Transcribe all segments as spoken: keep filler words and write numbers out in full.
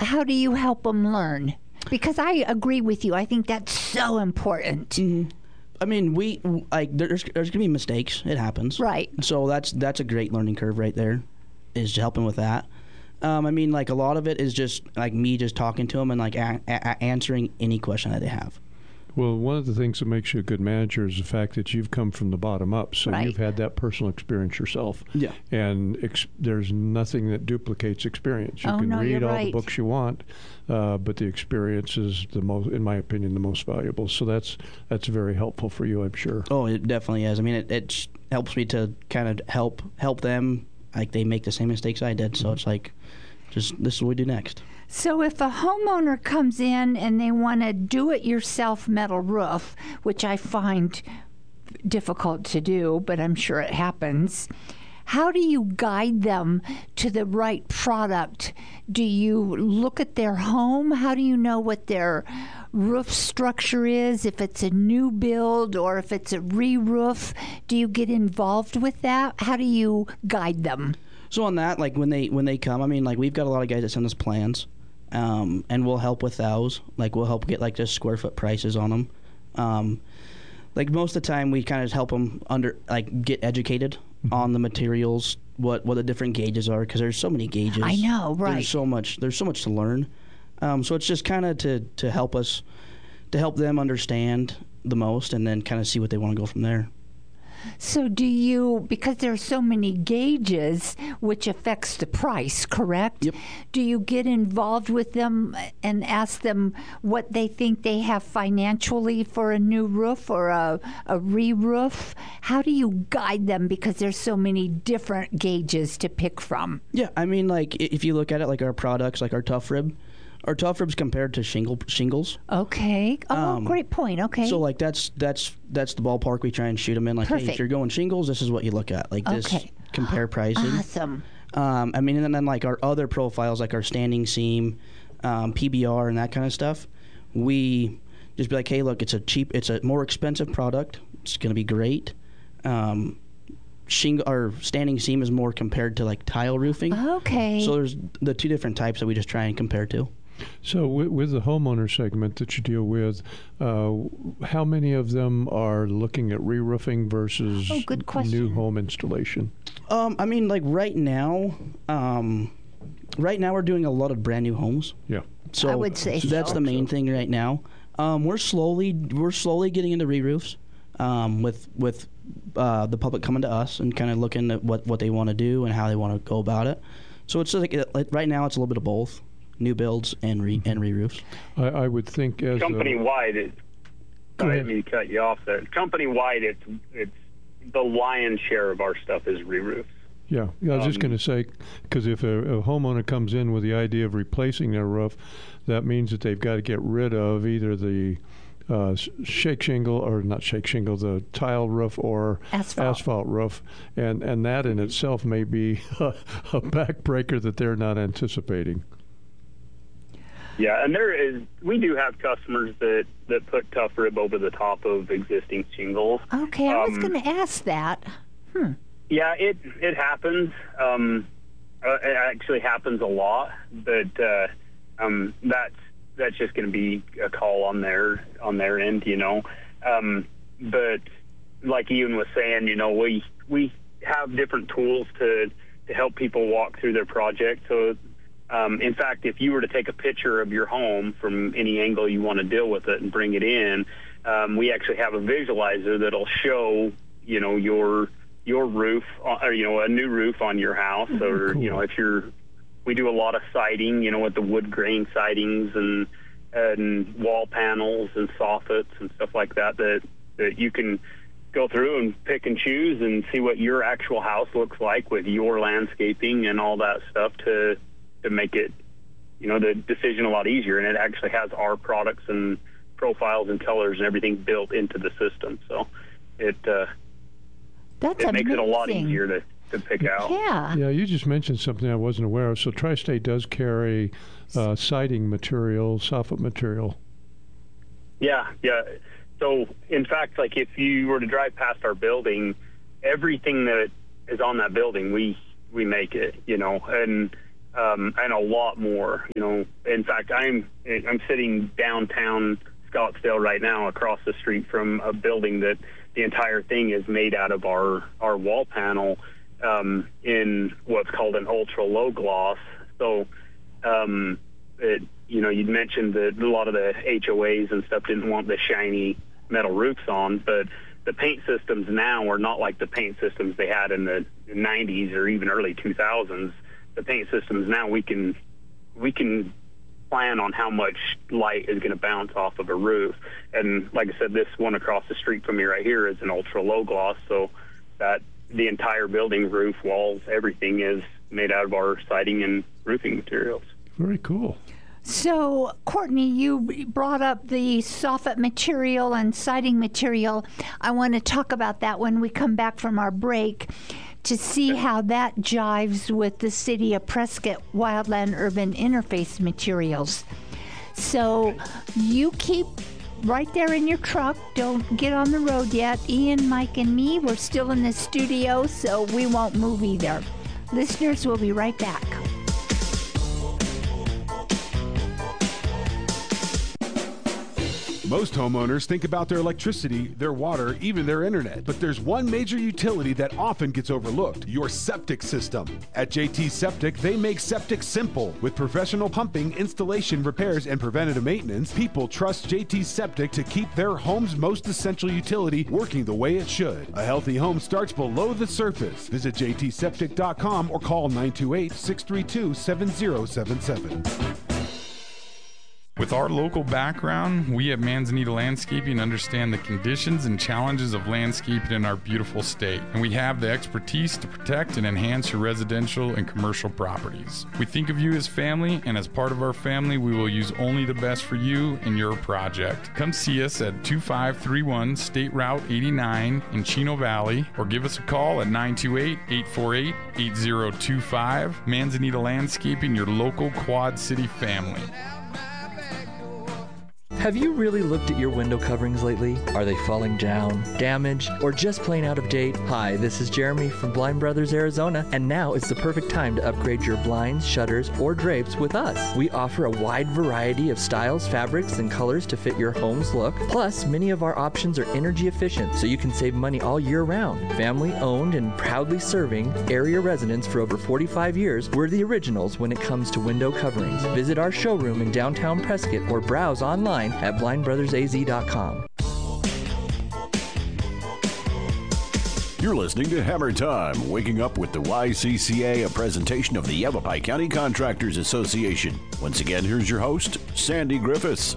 how do you help them learn? Because I agree with you. I think that's so important. Mm-hmm. I mean, we like there's there's gonna be mistakes. It happens, right? So that's that's a great learning curve right there, is helping with that. Um, I mean, like a lot of it is just like me just talking to them and like a- a- answering any question that they have. Well, one of the things that makes you a good manager is the fact that you've come from the bottom up, so right. you've had that personal experience yourself. Yeah. And ex- there's nothing that duplicates experience. You oh, can no, read you're all right. the books you want, uh, but the experience is the most, in my opinion, the most valuable. So that's that's very helpful for you, I'm sure. Oh, it definitely is. I mean, it, it helps me to kind of help help them. Like they make the same mistakes I did, so mm-hmm. it's like, just this is what we do next. So if a homeowner comes in and they want to do-it-yourself metal roof, which I find difficult to do, but I'm sure it happens, how do you guide them to the right product? Do you look at their home? How do you know what their roof structure is, if it's a new build or if it's a re-roof? Do you get involved with that? How do you guide them? So on that, like when they when they come, I mean, like we've got a lot of guys that send us plans. Um, and we'll help with those. Like we'll help get like just square foot prices on them. Um, like most of the time, we kind of help them under like get educated mm-hmm. on the materials, what what the different gauges are, because there's so many gauges. I know, right? There's so much. There's so much to learn. Um, so it's just kind of to to help us, to help them understand the most, and then kind of see what they want to go from there. So do you, because there are so many gauges, which affects the price, correct? Yep. Do you get involved with them and ask them what they think they have financially for a new roof or a, a re-roof? How do you guide them, because there's so many different gauges to pick from? Yeah, I mean, like if you look at it, like our products, like our Tough Rib, our Tough Rib's compared to shingle shingles. Okay. Oh, um, great point. Okay. So like that's that's that's the ballpark we try and shoot them in. Like, Perfect. Hey, if you're going shingles, this is what you look at. Like this, okay. compare pricing. Awesome. Um, I mean, and then like our other profiles, like our standing seam, um, P B R, and that kind of stuff. We just be like, hey, look, it's a cheap, it's a more expensive product. It's going to be great. Um, Shingle or standing seam is more compared to like tile roofing. Okay. So there's the two different types that we just try and compare to. So with, with the homeowner segment that you deal with, uh, how many of them are looking at re-roofing versus oh, good question. new home installation? Um, I mean, like right now, um, right now we're doing a lot of brand new homes. Yeah. So I would say that's so. the main thing right now. Um, we're slowly we're slowly getting into re-roofs um, with with uh, the public coming to us and kind of looking at what, what they want to do and how they want to go about it. So it's like like right now it's a little bit of both. New builds and re and re-roofs. I, I would think as company-wide, it, sorry, I didn't mean to cut you off there. Company-wide, it's it's the lion's share of our stuff is re-roofs. Yeah, yeah I was um, just going to say, because if a, a homeowner comes in with the idea of replacing their roof, that means that they've got to get rid of either the uh, shake shingle, or not shake shingle, the tile roof or asphalt, asphalt roof, and, and that in itself may be a, a backbreaker that they're not anticipating. Yeah, and there is, we do have customers that, that put Tough Rib over the top of existing shingles. Okay, I was um, going to ask that. Hmm. Yeah, it it happens. Um, uh, it actually happens a lot, but uh, um, that's that's just going to be a call on their on their end, you know. Um, but like Ian was saying, you know, we we have different tools to to help people walk through their project. So. Um, in fact, if you were to take a picture of your home from any angle you want to deal with it and bring it in, um, we actually have a visualizer that'll show, you know, your your roof, or, you know, a new roof on your house, or, cool. you know, if you're, we do a lot of siding, you know, with the wood grain sidings and and wall panels and soffits and stuff like that, that, that you can go through and pick and choose and see what your actual house looks like with your landscaping and all that stuff to to make it, you know, the decision a lot easier. And it actually has our products and profiles and colors and everything built into the system. So it uh, That's it makes amazing. it a lot easier to, to pick out. Yeah. Yeah, you just mentioned something I wasn't aware of. So Tri-State does carry uh, siding material, soffit material. Yeah, yeah. So, in fact, like if you were to drive past our building, everything that is on that building, we we make it, you know, and um, and a lot more. You know, in fact, I'm I'm sitting downtown Scottsdale right now, across the street from a building that the entire thing is made out of our our wall panel um, in what's called an ultra low gloss. So, um, it, you know, you'd mentioned that a lot of the H O As and stuff didn't want the shiny metal roofs on, but the paint systems now are not like the paint systems they had in the nineties or even early two thousands. The paint systems now, we can we can plan on how much light is going to bounce off of a roof. And like I said, this one across the street from me right here is an ultra low gloss, so that the entire building, roof, walls, everything is made out of our siding and roofing materials. Very cool. So, Courtney, you brought up the soffit material and siding material. I want to talk about that when we come back from our break to see how that jives with the City of Prescott Wildland Urban Interface materials. So, you keep right there in your truck. Don't get on the road yet. Ian, Mike, and me, we're still in the studio, so we won't move either. Listeners, we'll be right back. Most homeowners think about their electricity, their water, even their internet. But there's one major utility that often gets overlooked: your septic system. At J T Septic, they make septic simple. With professional pumping, installation, repairs, and preventative maintenance, people trust J T Septic to keep their home's most essential utility working the way it should. A healthy home starts below the surface. Visit j t septic dot com or call nine two eight, six three two, seven zero seven seven. With our local background, we at Manzanita Landscaping understand the conditions and challenges of landscaping in our beautiful state, and we have the expertise to protect and enhance your residential and commercial properties. We think of you as family, and as part of our family, we will use only the best for you and your project. Come see us at two five three one State Route eighty-nine in Chino Valley, or give us a call at nine two eight, eight four eight, eight zero two five. Manzanita Landscaping, your local Quad City family. Have you really looked at your window coverings lately? Are they falling down, damaged, or just plain out of date? Hi, this is Jeremy from Blind Brothers, Arizona, and now is the perfect time to upgrade your blinds, shutters, or drapes with us. We offer a wide variety of styles, fabrics, and colors to fit your home's look. Plus, many of our options are energy efficient, so you can save money all year round. Family owned and proudly serving area residents for over forty-five years, we're the originals when it comes to window coverings. Visit our showroom in downtown Prescott or browse online at blind brothers a z dot com. You're listening to Hammer Time, waking up with the Y C C A, a presentation of the Yavapai County Contractors Association. Once again, here's your host, Sandy Griffiths.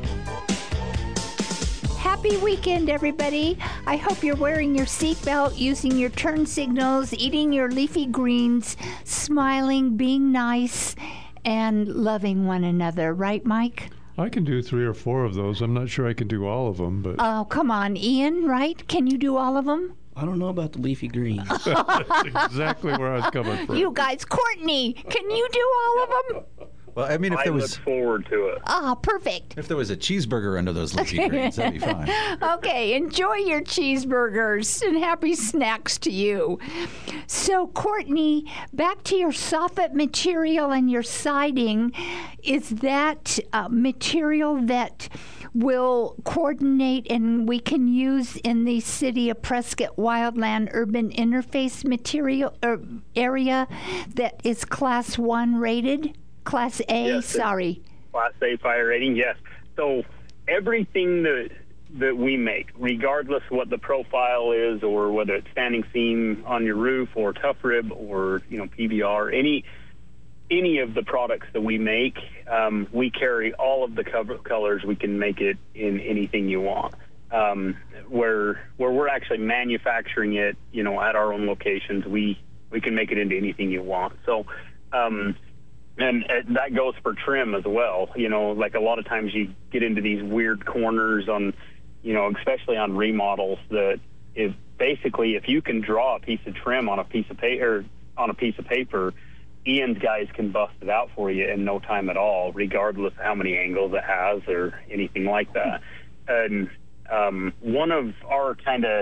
Happy weekend, everybody. I hope you're wearing your seatbelt, using your turn signals, eating your leafy greens, smiling, being nice, and loving one another. Right, Mike? I can do three or four of those. I'm not sure I can do all of them, but... Oh, come on, Ian, right? Can you do all of them? I don't know about the leafy greens. That's exactly where I was coming from. You guys, Courtney, can you do all of them? Well, I mean, if I there look was forward to it. Ah, perfect. if there was a cheeseburger under those leafy greens, that'd be fine. Okay, enjoy your cheeseburgers and happy snacks to you. So, Courtney, back to your soffit material and your siding. Is that uh, material that will coordinate and we can use in the City of Prescott Wildland Urban Interface material er, area that is Class one rated? Class A, Yes, sorry. Class A fire rating, yes. So everything that that we make, regardless what the profile is, or whether it's standing seam on your roof, or tough rib, or you know P V R, any any of the products that we make, um, we carry all of the cover colors. We can make it in anything you want. Um, where where we're actually manufacturing it, you know, at our own locations, we we can make it into anything you want. So. Um, And uh, that goes for trim as well. You know, like a lot of times you get into these weird corners on, you know, especially on remodels that if basically if you can draw a piece of trim on a piece of paper, on a piece of paper, Ian's guys can bust it out for you in no time at all, regardless of how many angles it has or anything like that. And um, one of our kind of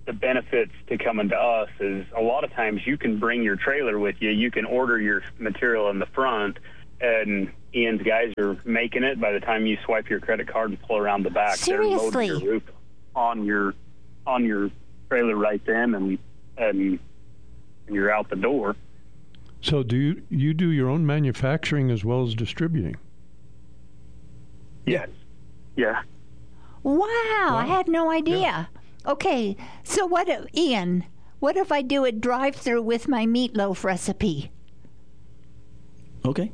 the benefits to coming to us is a lot of times you can bring your trailer with you. You can order your material in the front, and Ian's guys are making it. By the time you swipe your credit card and pull around the back, Seriously? they're loading your roof on your on your trailer right then, and and you're out the door. So do you you do your own manufacturing as well as distributing? Yes. Yeah. Wow, I had no idea. Okay, so what, if, Ian, what if I do a drive-through with my meatloaf recipe? Okay.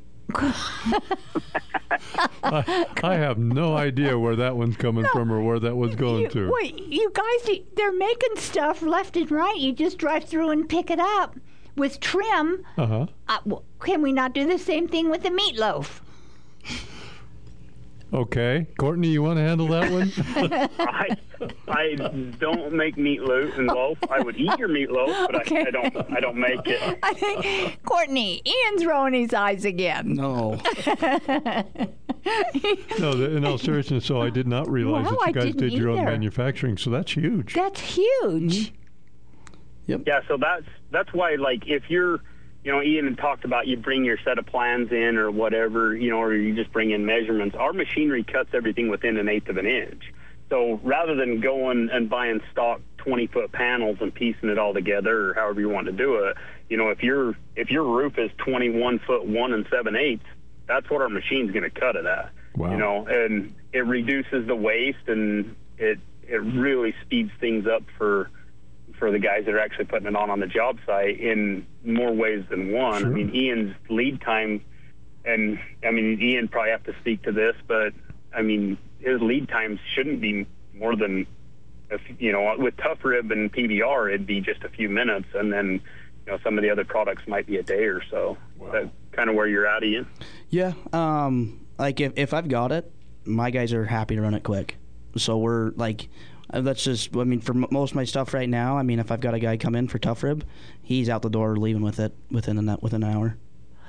I, I have no idea where that one's coming from or where that one's going You, to. wait, you guys, you- they're making stuff left and right. You just drive through and pick it up with trim. Uh-huh. Uh, well, can we not do the same thing with the meatloaf? Okay. Courtney, you want to handle that one? I I don't make meatloaf and loaf. I would eat your meatloaf, but Okay. I, I don't I don't make it. I think, Courtney, Ian's rolling his eyes again. No. No, th- in all seriousness, so I did not realize Wow, that I you guys didn't did your own either. manufacturing, so that's huge. That's huge. Yeah, so that's that's why, like, if you're, you know, Ian had talked about you bring your set of plans in or whatever, you know, or you just bring in measurements. Our machinery cuts everything within an eighth of an inch. So rather than going and buying stock twenty-foot panels and piecing it all together, or however you want to do it, you know, if your if your roof is twenty-one foot one and seven eighths, that's what our machine's going to cut it at. Wow. You know, and it reduces the waste, and it it really speeds things up for. for the guys that are actually putting it on on the job site in more ways than one. Sure. I mean, Ian's lead time, and I mean, Ian probably have to speak to this, but I mean, his lead times shouldn't be more than, a f- you know, with Tough Rib and P B R, it'd be just a few minutes, and then, you know, some of the other products might be a day or so. Wow. That's kind of where you're at, Ian. Yeah. Um. Like if if I've got it, my guys are happy to run it quick. So we're like. Uh, That's just, I mean, for m- most of my stuff right now, I mean, if I've got a guy come in for Tough Rib, he's out the door leaving with it within a, within an hour.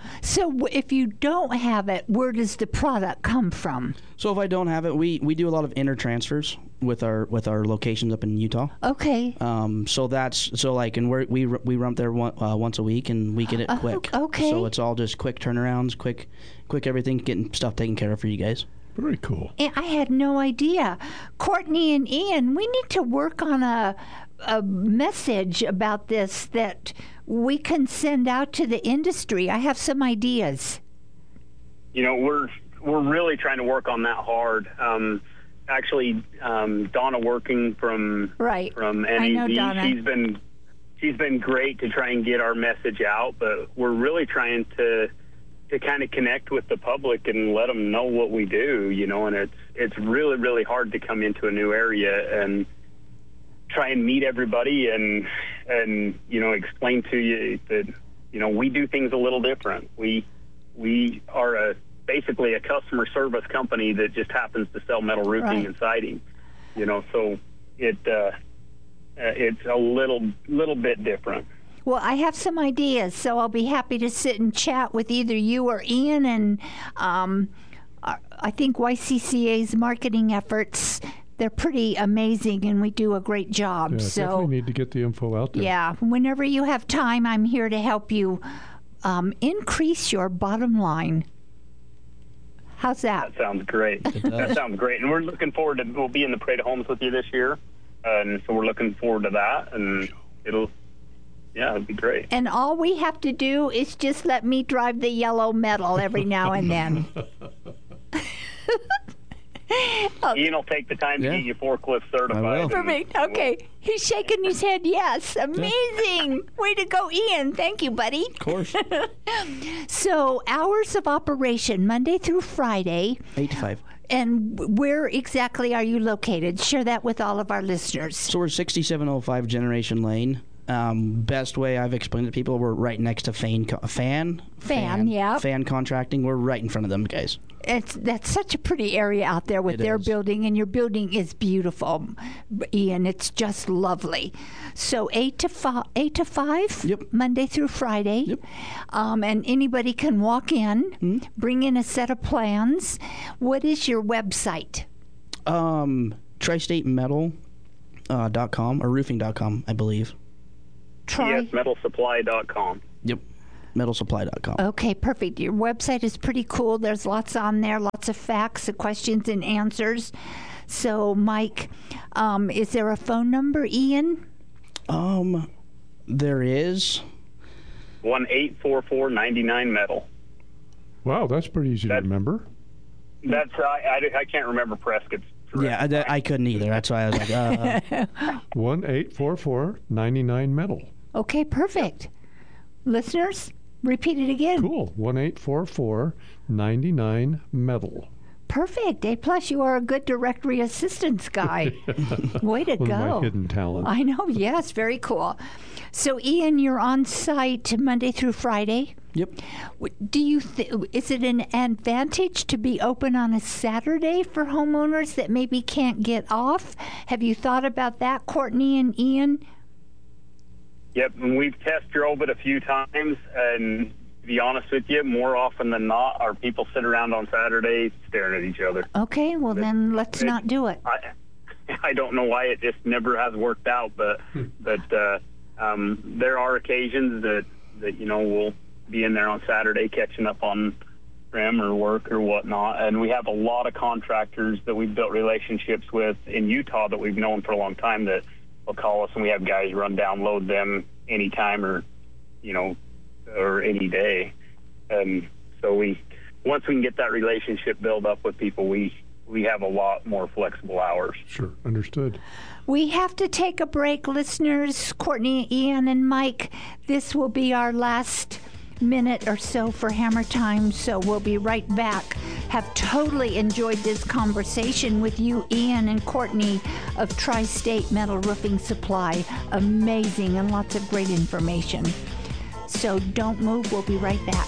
So w- if you don't have it, where does the product come from? So if I don't have it, we, we do a lot of inter transfers with our with our locations up in Utah. Okay. Um, so that's so like, and we're, we we run up there one, uh, once a week, and we get it Oh, quick. okay. So it's all just quick turnarounds, quick, quick everything, getting stuff taken care of for you guys. Very cool. And I had no idea. Courtney and Ian, we need to work on a, a message about this that we can send out to the industry. I have some ideas. You know, we're we're really trying to work on that hard. Um, actually, um, Donna working from Right. from I know N A V, Donna. she's been she's been great to try and get our message out. But we're really trying to to kind of connect with the public and let them know what we do. You know, and it's it's really really hard to come into a new area and try and meet everybody and and you know explain to you that you know we do things a little different. We we are a basically a customer service company that just happens to sell metal roofing Right. and siding. You know, so it uh, uh, it's a little little bit different. Well, I have some ideas, so I'll be happy to sit and chat with either you or Ian. And um, I I think Y C C A's marketing efforts, they're pretty amazing, and we do a great job. Yeah, so, definitely need to get the info out there. yeah, whenever you have time, I'm here to help you um, increase your bottom line. How's that? That sounds great. That sounds great, and we're looking forward to we'll be in the Parade of Homes with you this year, and so we're looking forward to that, and it'll. Yeah, it'd be great. And all we have to do is just let me drive the yellow metal every now and then. Ian will take the time Yeah. to get you forklift certified. I will. For and me. we'll- Okay. He's shaking his head yes. Amazing. Way to go, Ian. Thank you, buddy. Of course. So, hours of operation, Monday through Friday. Eight to five. And where exactly are you located? Share that with all of our listeners. So we're sixty-seven oh five Generation Lane. Um, best way I've explained it to people, we're right next to Fan, co- Fan, Fan, yeah. Fan Contracting. We're right in front of them guys. It's that's such a pretty area out there with It their is. building, and your building is beautiful, Ian. It's just lovely. So eight to five, eight to five, Yep. Monday through Friday, Yep. um, and anybody can walk in, Mm-hmm. bring in a set of plans. What is your website? Um, Tri-State Metal uh, dot com or roofing dot com, I believe. Try. Yes, metal supply dot com. Yep, metal supply dot com. Okay, perfect. Your website is pretty cool. There's lots on there, lots of facts, and questions, and answers. So, Mike, um, is there a phone number, Ian? Um, there is. one eight four four nine nine metal. Wow, that's pretty easy That's- to remember. That's uh, I, I can't remember Prescott's. Yeah, I, that- I couldn't either. That's why I was like, uh, one eight four four nine nine metal. Okay, perfect. Listeners, repeat it again. Cool. one eight four four nine nine metal. Perfect. A plus, you are a good directory assistance guy. Way to One go. of my hidden talents. I know, yes, very cool. So, Ian, you're on site Monday through Friday. yep. W- Do you th- is it an advantage to be open on a Saturday for homeowners that maybe can't get off? Have you thought about that, Courtney and Ian? Yep, and we've test drove it a few times, and to be honest with you, more often than not, our people sit around on Saturdays staring at each other. Okay, well then let's it- not do it. I I don't know why it just never has worked out, but but uh, um, there are occasions that that you know we'll be in there on Saturday catching up on trim or work or whatnot, and we have a lot of contractors that we've built relationships with in Utah that we've known for a long time that will call us, and we have guys run down load them anytime or you know or any day, and so we once we can get that relationship built up with people, we we have a lot more flexible hours. Sure, understood. We have to take a break, listeners. Courtney, Ian, and Mike, this will be our last minute or so for Hammer Time, so we'll be right back. Have totally enjoyed this conversation with you, Ian and Courtney of Tri-State Metal Roofing Supply. Amazing and lots of great information. So don't move. We'll be right back.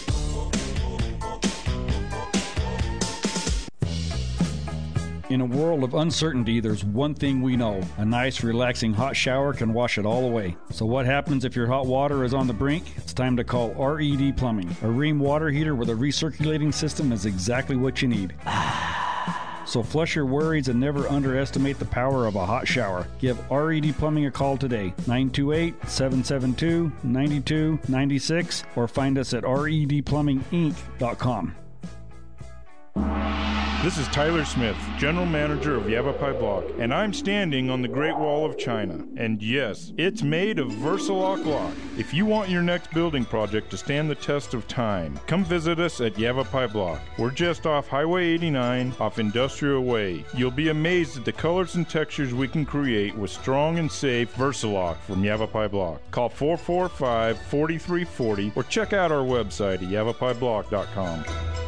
In a world of uncertainty, there's one thing we know. A nice, relaxing hot shower can wash it all away. So what happens if your hot water is on the brink? It's time to call R E D Plumbing. A Rheem water heater with a recirculating system is exactly what you need. So flush your worries and never underestimate the power of a hot shower. Give R E D Plumbing a call today, nine two eight, seven seven two, nine two nine six, or find us at R E D plumbing inc dot com. This is Tyler Smith, General Manager of Yavapai Block, and I'm standing on the Great Wall of China. And yes, it's made of Versalock Lock. If you want your next building project to stand the test of time, come visit us at Yavapai Block. We're just off Highway eighty-nine, off Industrial Way. You'll be amazed at the colors and textures we can create with strong and safe Versalock from Yavapai Block. Call four four five, four three four zero or check out our website at yavapai block dot com.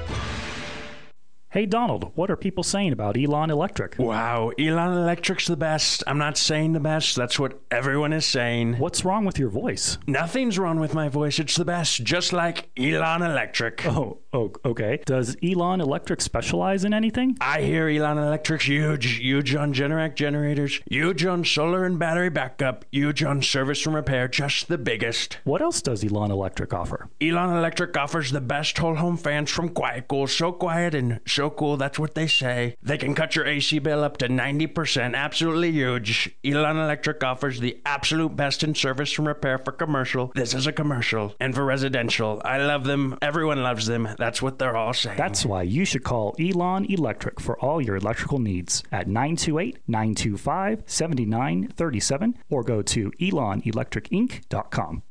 Hey, Donald, what are people saying about Elon Electric? Wow, Elon Electric's the best. I'm not saying the best. That's what everyone is saying. What's wrong with your voice? Nothing's wrong with my voice. It's the best, just like Elon Electric. Oh, oh, okay. Does Elon Electric specialize in anything? I hear Elon Electric's huge, huge on Generac generators, huge on solar and battery backup, huge on service and repair, just the biggest. What else does Elon Electric offer? Elon Electric offers the best whole home fans from QuietCool. So quiet and so cool, that's what they say. They can cut your A C bill up to ninety percent. Absolutely huge. Elon Electric offers the absolute best in service and repair for commercial. This is a commercial. And for residential. I love them. Everyone loves them. That's what they're all saying. That's why you should call Elon Electric for all your electrical needs at nine two eight, nine two five, seven nine three seven or go to elon electric inc dot com.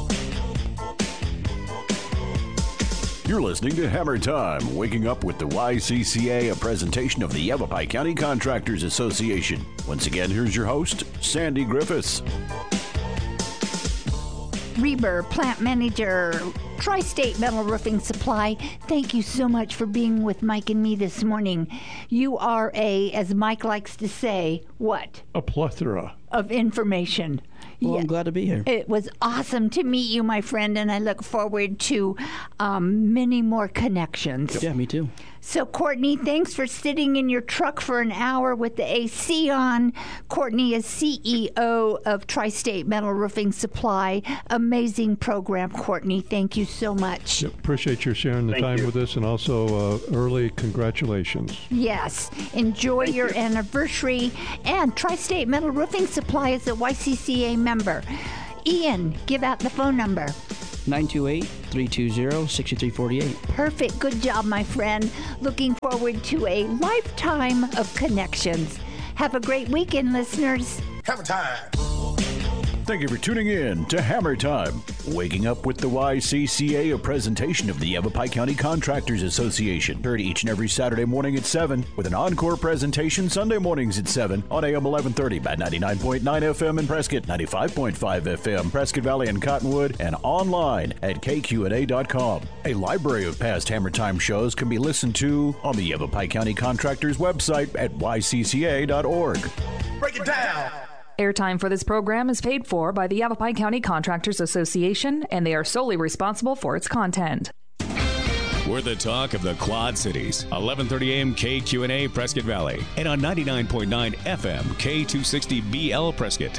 You're listening to Hammer Time, waking up with the Y C C A, a presentation of the Yavapai County Contractors Association. Once again, here's your host, Sandy Griffiths. Reber, plant manager, Tri-State Metal Roofing Supply. Thank you so much for being with Mike and me this morning. You are a, as Mike likes to say, what? A plethora of information. Well, I'm glad to be here. It was awesome to meet you, my friend, and I look forward to um, many more connections. Yeah, me too. So, Courtney, thanks for sitting in your truck for an hour with the A C on. Courtney is C E O of Tri-State Metal Roofing Supply. Amazing program, Courtney. Thank you so much. Yep, appreciate your sharing the Thank time you. with us, and also uh, early congratulations. Yes. Enjoy Thank your you. anniversary. And Tri-State Metal Roofing Supply is a Y C C A member. Ian, give out the phone number. nine two eight, three two zero, six three four eight. Perfect. Good job, my friend. Looking forward to a lifetime of connections. Have a great weekend, listeners. Hammer Time. Thank you for tuning in to Hammer Time. Waking Up with the Y C C A, a presentation of the Yavapai County Contractors Association. Heard each and every Saturday morning at seven, with an encore presentation Sunday mornings at seven on A M eleven thirty by ninety-nine point nine F M in Prescott, ninety-five point five F M, Prescott Valley and Cottonwood, and online at K Q N A dot com. A library of past Hammer Time shows can be listened to on the Yavapai County Contractors website at Y C C A dot org. Break it down. Airtime for this program is paid for by the Yavapai County Contractors Association, and they are solely responsible for its content. We're the talk of the Quad Cities. eleven thirty A M K Q N A Prescott Valley, and on ninety-nine point nine F M K two sixty B L Prescott.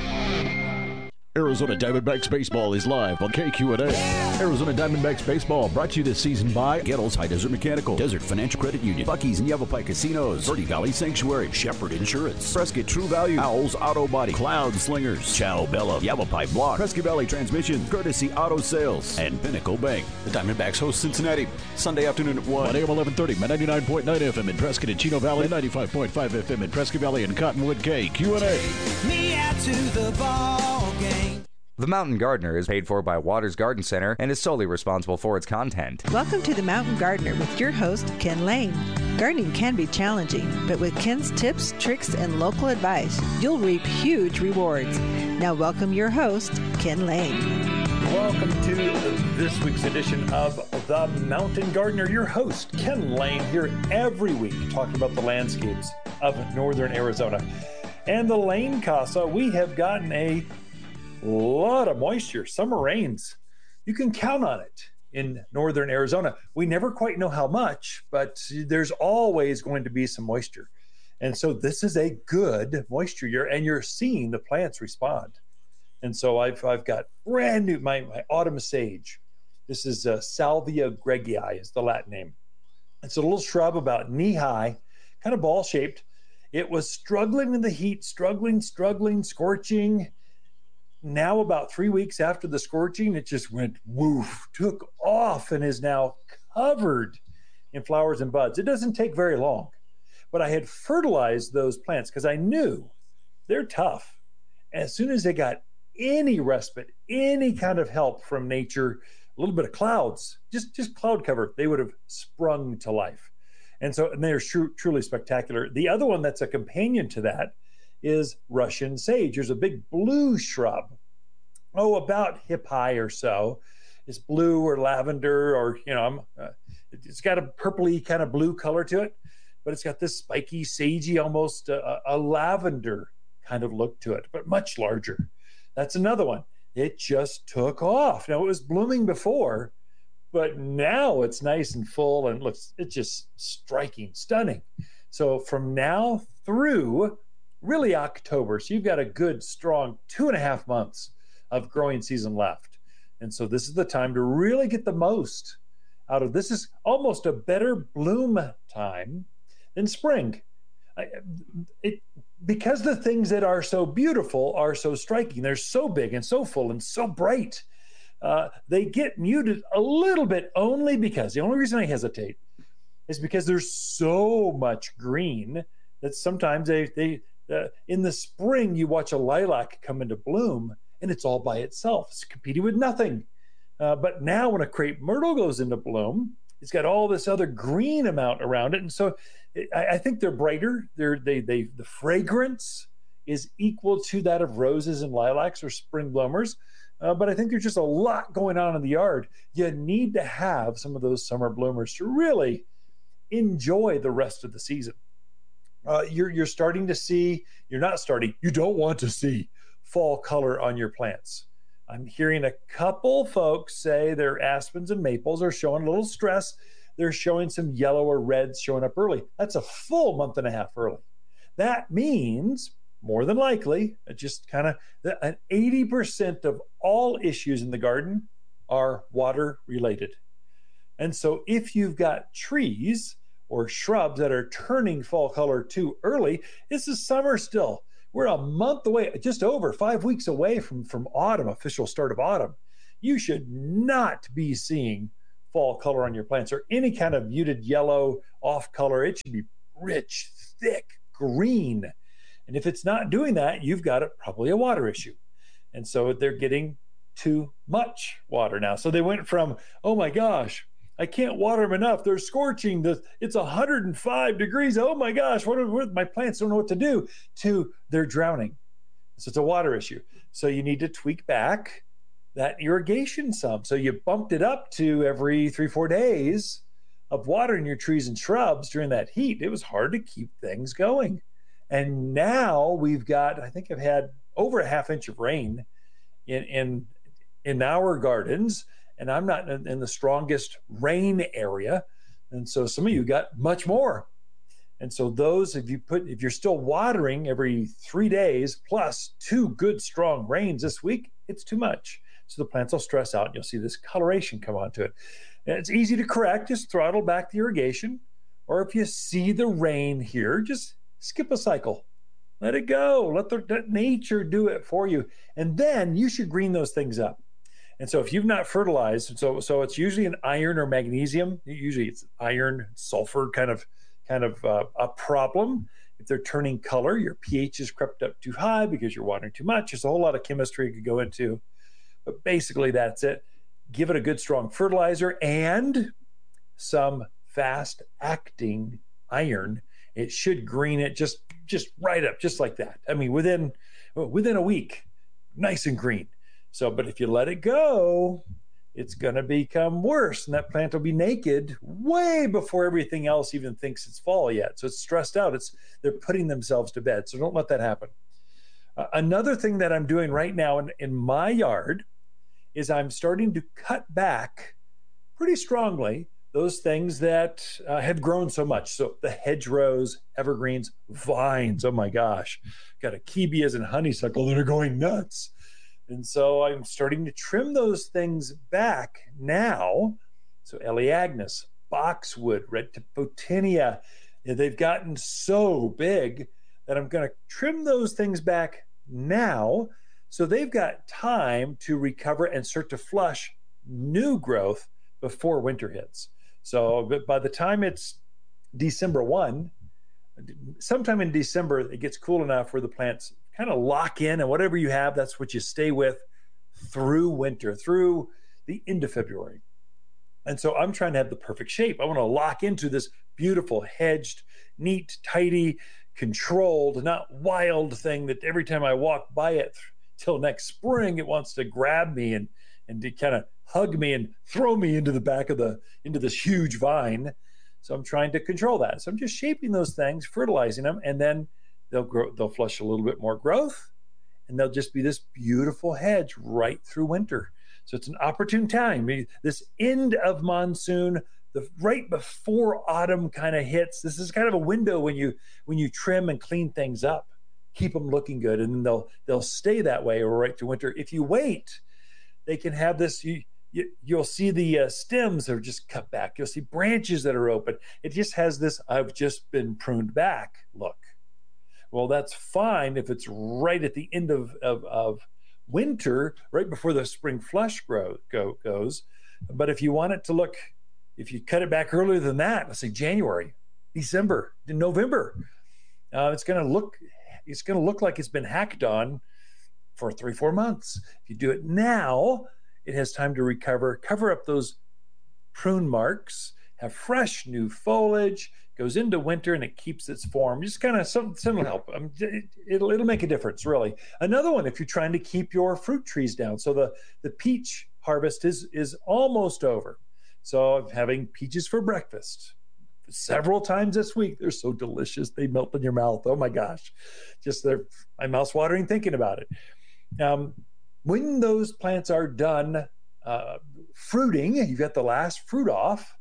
Arizona Diamondbacks Baseball is live on K Q N A. Arizona Diamondbacks Baseball brought to you this season by Gettles High Desert Mechanical, Desert Financial Credit Union, Buc-ee's and Yavapai Casinos, Verde Valley Sanctuary, Shepherd Insurance, Prescott True Value, Owls Auto Body, Cloud Slingers, Chow Bella, Yavapai Block, Prescott Valley Transmission, Courtesy Auto Sales, and Pinnacle Bank. The Diamondbacks host Cincinnati Sunday afternoon at one on A M eleven thirty by ninety-nine point nine F M in Prescott and Chino Valley, and ninety-five point five F M in Prescott Valley and Cottonwood. K Q N A. Me out to the ball game. The Mountain Gardener is paid for by Waters Garden Center and is solely responsible for its content. Welcome to the Mountain Gardener with your host, Ken Lane. Gardening can be challenging, but with Ken's tips, tricks, and local advice, you'll reap huge rewards. Now welcome your host, Ken Lane. Welcome to this week's edition of The Mountain Gardener. Your host, Ken Lane, here every week talking about the landscapes of northern Arizona. And the Lane Casa, we have gotten a lot of moisture, summer rains. You can count on it in northern Arizona. We never quite know how much, but there's always going to be some moisture. And so this is a good moisture year, and you're seeing the plants respond. And so I've I've got brand new, my, my autumn sage. This is uh, Salvia gregii is the Latin name. It's a little shrub about knee high, kind of ball shaped. It was struggling in the heat, struggling, struggling, scorching. Now, about three weeks after the scorching, it just went woof, took off, and is now covered in flowers and buds. It doesn't take very long, but I had fertilized those plants because I knew they're tough. As soon as they got any respite, any kind of help from nature, a little bit of clouds, just, just cloud cover, they would have sprung to life. And so and they're tru- truly spectacular. The other one that's a companion to that is Russian sage. There's a big blue shrub, oh, about hip high or so. It's blue or lavender, or, you know, uh, it's got a purpley kind of blue color to it, but it's got this spiky, sagey, almost a, a lavender kind of look to it, but much larger. That's another one. It just took off. Now, it was blooming before, but now it's nice and full and looks, it's just striking, stunning. So from now through really October, so you've got a good, strong two and a half months of growing season left. And so this is the time to really get the most out of this. Is almost a better bloom time than spring. I, it, because the things that are so beautiful are so striking, they're so big and so full and so bright, uh, they get muted a little bit only because, the only reason I hesitate is because there's so much green that sometimes they, they uh, in the spring, you watch a lilac come into bloom and it's all by itself. It's competing with nothing. Uh, but now when a crepe myrtle goes into bloom, it's got all this other green amount around it. And so it, I, I think they're brighter. They're, they, they, the fragrance is equal to that of roses and lilacs or spring bloomers. Uh, but I think there's just a lot going on in the yard. You need to have some of those summer bloomers to really enjoy the rest of the season. Uh, you're, you're starting to see, you're not starting, you don't want to see fall color on your plants. I'm hearing a couple folks say their aspens and maples are showing a little stress. they're showing some yellow or reds showing up early. That's a full month and a half early. That means more than likely, just kind of an eighty percent of all issues in the garden are water related. And so if you've got trees or shrubs that are turning fall color too early, this is summer still. We're a month away, just over five weeks away from, from autumn, official start of autumn. You should not be seeing fall color on your plants or any kind of muted yellow off color. It should be rich, thick, green. And if it's not doing that, you've got a, probably a water issue. And so they're getting too much water now. So they went from, oh my gosh, I can't water them enough. They're scorching. The, it's one hundred five degrees. Oh my gosh, what are, what, my plants don't know what to do, to they're drowning. So it's a water issue. So you need to tweak back that irrigation some. So you bumped it up to every three, four days of watering your trees and shrubs during that heat. It was hard to keep things going. And now we've got, I think I've had over a half inch of rain in in, in our gardens, and I'm not in, in the strongest rain area. And so some of you got much more. And so those, if you put, if you're still watering every three days plus two good strong rains this week, it's too much. So the plants will stress out and you'll see this coloration come onto it. And it's easy to correct, just throttle back the irrigation. Or if you see the rain here, just skip a cycle. Let it go. Let, the, let nature do it for you. And then you should green those things up. And so if you've not fertilized, so so it's usually an iron or magnesium. Usually it's iron, sulfur kind of kind of uh, a problem. If they're turning color, your pH is crept up too high because you're watering too much. There's a whole lot of chemistry you could go into. But basically that's it. Give it a good strong fertilizer and some fast acting iron. It should green it just just right up, just like that. I mean, within within a week, nice and green. So, but if you let it go, it's going to become worse, and that plant will be naked way before everything else even thinks it's fall yet. So it's stressed out. It's they're putting themselves to bed. So don't let that happen. Uh, another thing that I'm doing right now in, in my yard is I'm starting to cut back pretty strongly those things that uh, have grown so much. So the hedgerows, evergreens, vines, oh my gosh, got akebias and honeysuckle that are going nuts. And so I'm starting to trim those things back now. So Elaeagnus, boxwood, red Typotinia, they've gotten so big that I'm going to trim those things back now so they've got time to recover and start to flush new growth before winter hits. So by the time it's December first, sometime in December, it gets cool enough where the plants kind of lock in, and whatever you have, that's what you stay with through winter, through the end of February. And so I'm trying to have the perfect shape. I want to lock into this beautiful, hedged, neat, tidy, controlled, not wild thing that every time I walk by it till next spring, it wants to grab me and and to kind of hug me and throw me into the back of the, into this huge vine. So I'm trying to control that. So I'm just shaping those things, fertilizing them, and then they'll grow, they'll flush a little bit more growth, and they'll just be this beautiful hedge right through winter. So it's an opportune time. I mean, this end of monsoon, the right before autumn kind of hits, this is kind of a window when you when you trim and clean things up, keep them looking good, and then they'll they'll stay that way right through winter. If you wait, they can have this, you, you, you'll see the uh, stems are just cut back. You'll see branches that are open. It just has this, I've just been pruned back look. Well, that's fine if it's right at the end of, of, of winter, right before the spring flush grow, go, goes. But if you want it to look, if you cut it back earlier than that, let's say January, December, November, uh, it's going to look, it's going to look like it's been hacked on for three, four months. If you do it now, it has time to recover, cover up those prune marks, have fresh new foliage, goes into winter, and it keeps its form. Just kind of some, some will help. Um, it, it'll, it'll make a difference, really. Another one, if you're trying to keep your fruit trees down. So the, the peach harvest is, is almost over. So I'm having peaches for breakfast several times this week. They're so delicious. They melt in your mouth. Oh my gosh. Just they're, my mouth's watering thinking about it. Um, when those plants are done uh, fruiting, you've got the last fruit off,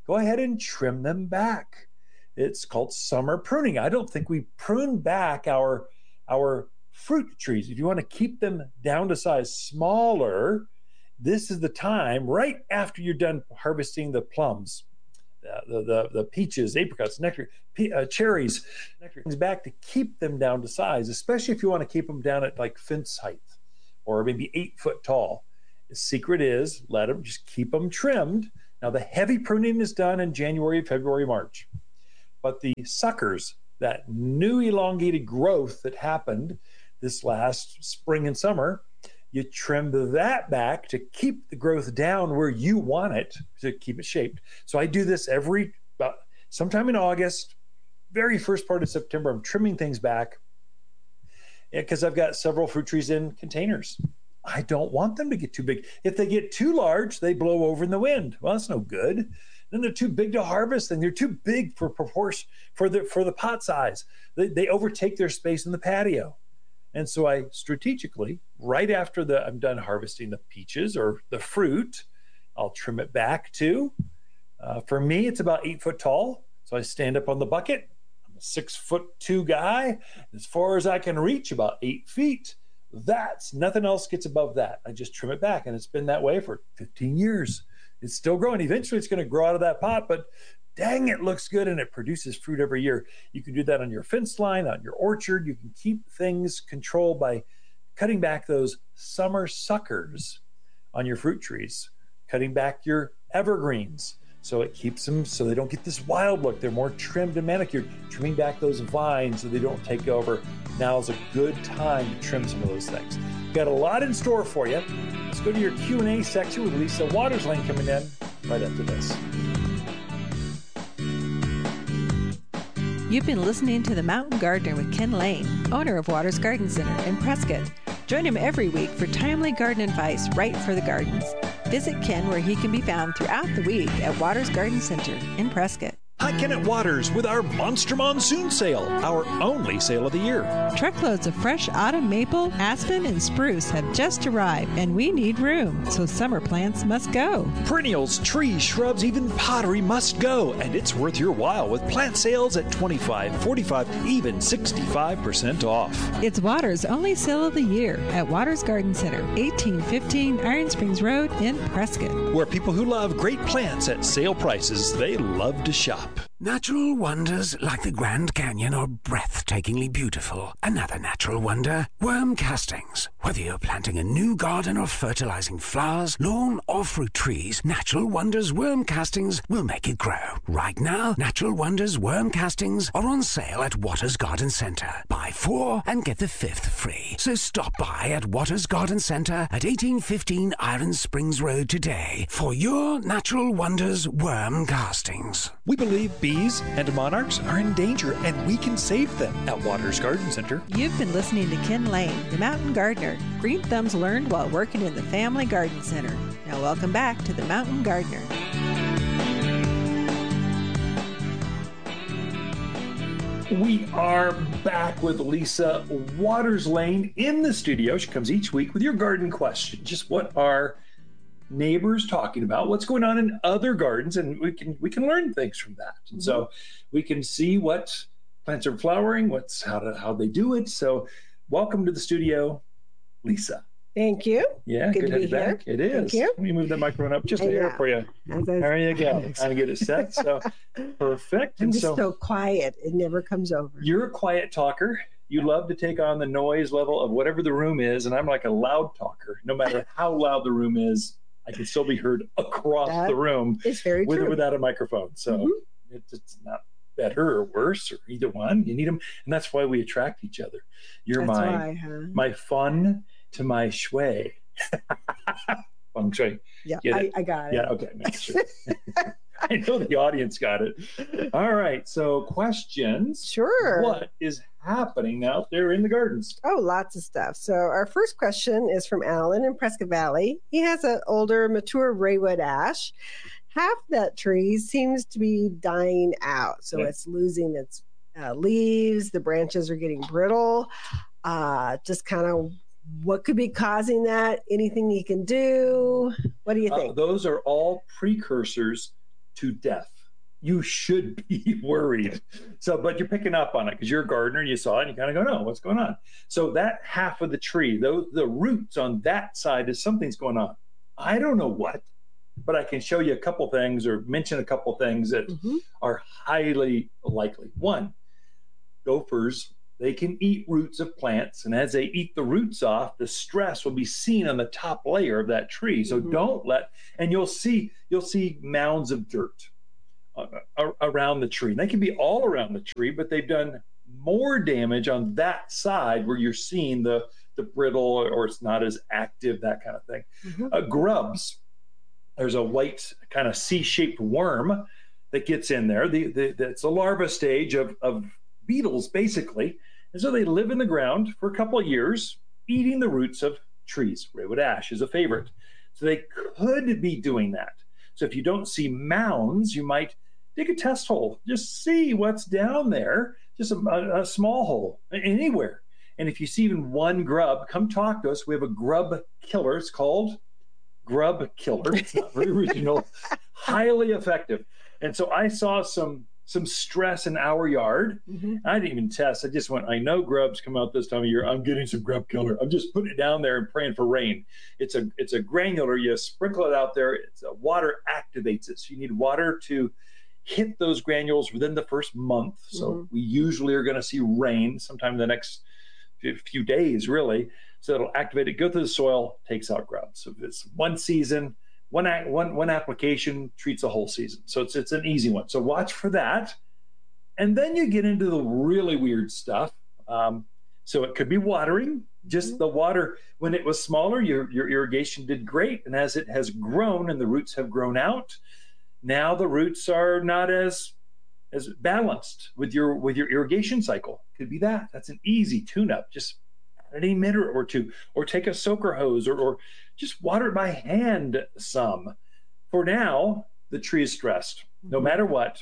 go ahead and trim them back. It's called summer pruning. I don't think we prune back our, our fruit trees. If you want to keep them down to size smaller, this is the time right after you're done harvesting the plums, uh, the, the, the peaches, apricots, nectar, pe- uh, cherries, nectarines back to keep them down to size, especially if you want to keep them down at like fence height or maybe eight foot tall. The secret is let them, just keep them trimmed. Now the heavy pruning is done in January, February, March, but the suckers, that new elongated growth that happened this last spring and summer, you trim that back to keep the growth down where you want it, to keep it shaped. So I do this every, about sometime in August, very first part of September, I'm trimming things back because I've got several fruit trees in containers. I don't want them to get too big. If they get too large, they blow over in the wind. Well, that's no good. Then they're too big to harvest, and they're too big for proportion for the for the pot size. They, they overtake their space in the patio. And so I strategically, right after the I'm done harvesting the peaches or the fruit, I'll trim it back to. Uh, for me, it's about eight foot tall. So I stand up on the bucket. I'm a six foot two guy. As far as I can reach, about eight feet. That's nothing else gets above that. I just trim it back, and it's been that way for fifteen years. It's still growing. Eventually, it's going to grow out of that pot, but dang, it looks good, and it produces fruit every year. You can do that on your fence line, on your orchard. You can keep things controlled by cutting back those summer suckers on your fruit trees, cutting back your evergreens, so it keeps them so they don't get this wild look. They're more trimmed and manicured. Trimming back those vines so they don't take over. Now is a good time to trim some of those things. Got a lot in store for you. Let's go to your Q and A section with Lisa Waterslane coming in right after this. You've been listening to The Mountain Gardener with Ken Lane, owner of Waters Garden Center in Prescott. Join him every week for timely garden advice right for the gardens. Visit Ken where he can be found throughout the week at Waters Garden Center in Prescott. Hi, Ken at Waters with our Monster Monsoon Sale, our only sale of the year. Truckloads of fresh autumn maple, aspen, and spruce have just arrived, and we need room, so summer plants must go. Perennials, trees, shrubs, even pottery must go, and it's worth your while with plant sales at twenty-five, forty-five, even sixty-five percent off. It's Waters' only sale of the year at Waters Garden Center, eighteen fifteen Iron Springs Road in Prescott. Where people who love great plants at sale prices, they love to shop. Natural wonders like the Grand Canyon are breathtakingly beautiful. Another natural wonder, worm castings. Whether you're planting a new garden or fertilizing flowers, lawn, or fruit trees, Natural Wonders worm castings will make it grow. Right now, Natural Wonders worm castings are on sale at Waters Garden Center. Buy four and get the fifth free. So stop by at Waters Garden Center at eighteen fifteen Iron Springs Road today for your Natural Wonders worm castings. We believe bees and monarchs are in danger, and we can save them at Waters Garden Center. You've been listening to Ken Lane, the Mountain Gardener. Green thumbs learned while working in the Family Garden Center. Now welcome back to the Mountain Gardener. We are back with Lisa Waterslane in the studio. She comes each week with your garden question. Just what are neighbors talking about? What's going on in other gardens? And we can we can learn things from that. And so we can see what plants are flowering, what's how to, how they do it. So welcome to the studio, Lisa. Thank you. Yeah, good, good to have be you back. here. It is. Thank you. Let me move the microphone up just a Yeah. hair for you. As I- There you go. Trying to get it set. So perfect. I'm And just so so quiet. It never comes over. you're a quiet talker. You love to take on the noise level of whatever the room is, and I'm like a loud talker. No matter how loud the room is, I can still be heard across That the room is very with or true. without a microphone. So Mhm. it's, it's not better or worse or either one. You need them, and that's why we attract each other. You're That's my why, huh? my fun to my shui. Feng shui. Yeah, Get I, it? I got it. Yeah, okay. Make sure. I know the audience got it. All right. So questions. Sure. What is happening out there in the gardens? Oh, lots of stuff. So our first question is from Alan in Prescott Valley. He has an older, mature Raywood ash. Half that tree seems to be dying out. So Yeah. it's losing its uh, leaves. The branches are getting brittle. Uh, just kind of what could be causing that? Anything you can do? What do you Uh, think? those are all precursors to death. you should be worried. So, but you're picking up on it because you're a gardener and you saw it and you kind of go, no, what's going on? So that half of the tree, those the roots on that side is something's going on. I don't know what, but I can show you a couple things or mention a couple things that mm-hmm. are highly likely. One, gophers, they can eat roots of plants, and as they eat the roots off, the stress will be seen on the top layer of that tree. So mm-hmm. don't let, and you'll see you'll see mounds of dirt uh, around the tree. And they can be all around the tree, but they've done more damage on that side where you're seeing the the brittle or, or it's not as active, that kind of thing. Mm-hmm. Uh, grubs, there's a white kind of C-shaped worm that gets in there. The, the, the, it's a larva stage of, of beetles, basically. And so they live in the ground for a couple of years, eating the roots of trees. Raywood ash is a favorite. So they could be doing that. So if you don't see mounds, you might dig a test hole. Just see what's down there, just a, a, a small hole, anywhere. And if you see even one grub, come talk to us. We have a grub killer. It's called Grub Killer. It's not very original, highly effective. And so I saw some some stress in our yard. Mm-hmm. I didn't even test. I just went, I know grubs come out this time of year. I'm getting some Grub Killer. I'm just putting it down there and praying for rain. It's a it's a granular. You sprinkle it out there. It's a water activates it. So you need water to hit those granules within the first month. So mm-hmm. we usually are going to see rain sometime in the next few days, really. So it'll activate it, go through the soil, takes out grubs. So if it's one season, one one one application treats a whole season. So it's it's an easy one. So watch for that. And then you get into the really weird stuff. Um, so it could be watering. Just the water, when it was smaller, your, your irrigation did great. And as it has grown and the roots have grown out, now the roots are not as as balanced with your with your irrigation cycle. Could be that. That's an easy tune-up. Just add an emitter or two, or take a soaker hose, or, or just water it by hand some. For now, the tree is stressed. No matter what,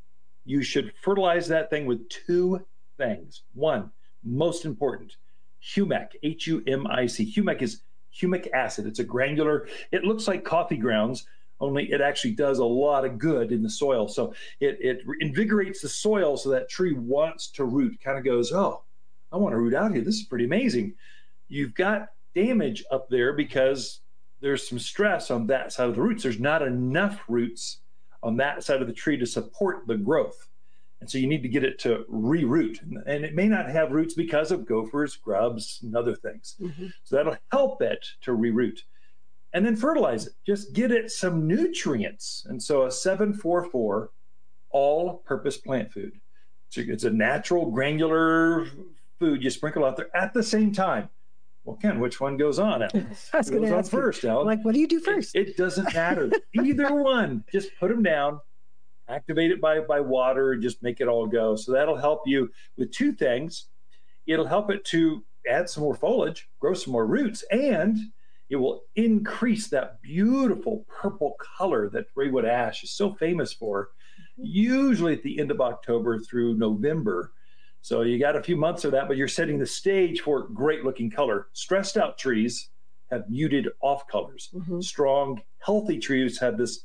you should fertilize that thing with two things. One, most important, humic, H U M I C. Humic is humic acid. It's a granular, it looks like coffee grounds, only it actually does a lot of good in the soil. So it, it invigorates the soil so that tree wants to root, kind of goes, oh, I want to root out here. This is pretty amazing. You've got damage up there because there's some stress on that side of the roots. There's not enough roots on that side of the tree to support the growth. And so you need to get it to re-root. And it may not have roots because of gophers, grubs, and other things. Mm-hmm. So that'll help it to re-root. And then fertilize it. Just get it some nutrients. And so a seven four four all-purpose plant food. So it's a natural granular food you sprinkle out there at the same time. Well, Ken, which one goes on? I was going to ask first, you, Alan. Like, what do you do first? It, it doesn't matter. Either one. Just put them down, activate it by, by water, and just make it all go. So that'll help you with two things. It'll help it to add some more foliage, grow some more roots, and it will increase that beautiful purple color that Raywood ash is so famous for, usually at the end of October through November. So you got a few months of that, but you're setting the stage for great looking color. Stressed out trees have muted off colors. Mm-hmm. Strong, healthy trees have this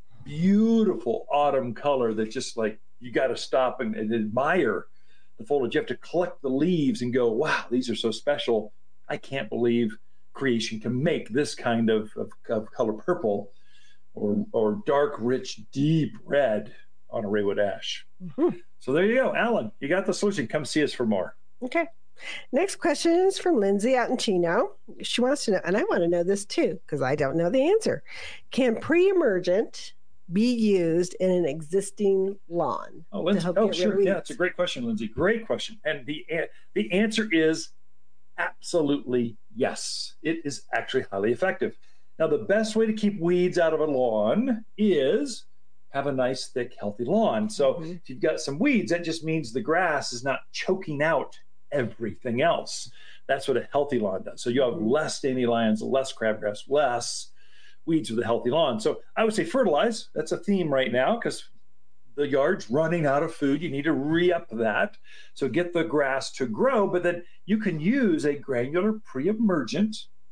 beautiful autumn color that just like, you got to stop and, and admire the foliage. You have to collect the leaves and go, wow, these are so special. I can't believe creation can make this kind of, of, of color purple or, or dark, rich, deep red on a Raywood ash. Mm-hmm. So there you go. Alan, you got the solution. Come see us for more. Okay. Next question is from Lindsay out in Chino. She wants to know, and I want to know this too, because I don't know the answer. Can pre-emergent be used in an existing lawn? Oh, Lindsay, oh sure. Yeah, it's a great question, Lindsay. Great question. And the, the answer is absolutely yes. It is actually highly effective. Now, the best way to keep weeds out of a lawn is have a nice, thick, healthy lawn. So mm-hmm. if you've got some weeds, that just means the grass is not choking out everything else. That's what a healthy lawn does. So you have less dandelions, less crabgrass, less weeds with a healthy lawn. So I would say fertilize. That's a theme right now because the yard's running out of food. You need to re-up that. So get the grass to grow, but then you can use a granular pre-emergent